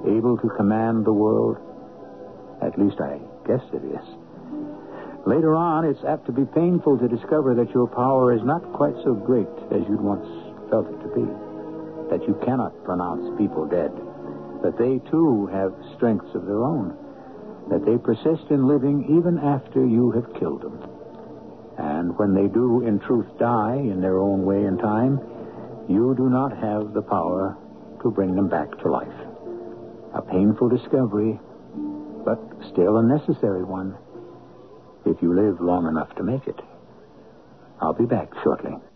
able to command the world? At least I guess it is. Later on, it's apt to be painful to discover that your power is not quite so great as you'd once felt it to be. That you cannot pronounce people dead. That they, too, have strengths of their own. That they persist in living even after you have killed them. And when they do, in truth, die in their own way and time, you do not have the power to bring them back to life. A painful discovery, but still a necessary one, if you live long enough to make it. I'll be back shortly.